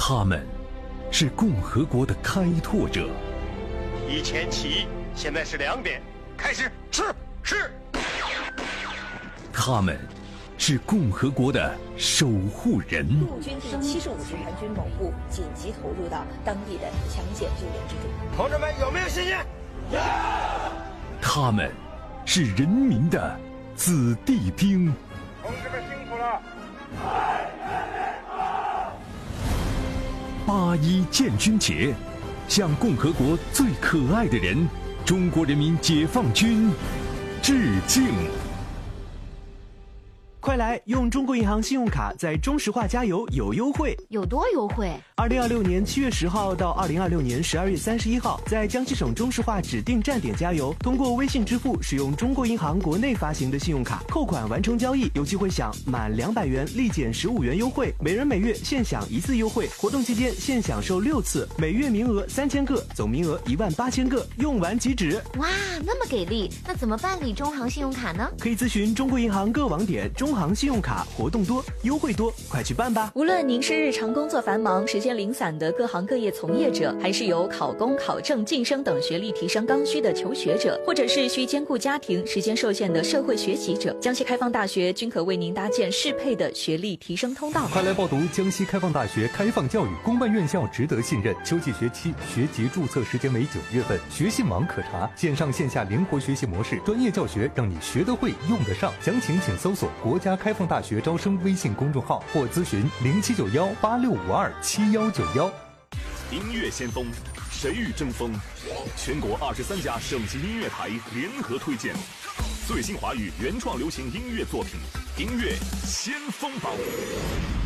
他们是共和国的开拓者。 以前起义，现在是2点，开始吃。 他们是共和国的守护人。 陆军第75师团军某部紧急投入到当地的抢险救援之中。 同志们有没有信心？有。 他们是人民的子弟兵。 同志们辛苦了。 8·1建军节，向共和国最可爱的人——中国人民解放军致敬！ 快来用中国银行信用卡在中石化加油有优惠， 有多优惠 ？2026年7月10号到2026年12月31号，在江西省中石化指定站点加油，通过微信支付使用中国银行国内发行的信用卡扣款完成交易，有机会享满200元立减15元优惠，每人每月限享1次优惠。活动期间限享受6次，每月名额3000个，总名额18000个，用完即止。 哇，那么给力！那怎么办理中行信用卡呢？ 可以咨询中国银行各网点。中行信用卡活动多，优惠多，快去办吧！ 无论您是日常工作繁忙、时间零散的各行各业从业者，还是有考公、考证、晋升等学历提升刚需的求学者，或者是需兼顾家庭、时间受限的社会学习者，江西开放大学均可为您搭建适配的学历提升通道。 快来报读江西开放大学开放教育公办院校，值得信任。秋季学期学籍注册时间为9月份，学信网可查，线上线下灵活学习模式，专业教学让你学得会、用得上。详情请搜索国家开放大学招生微信公众号或咨询079186527191。 音乐先锋，谁与争锋？全国23家省级音乐台联合推荐最新华语原创流行音乐作品，音乐先锋榜。